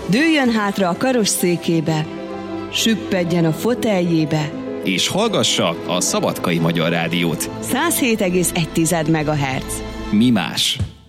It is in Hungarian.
Dőljön hátra a karosszékébe, süppedjen a foteljébe, és hallgassa a Szabadkai Magyar Rádiót. 107,1 MHz. Mi más?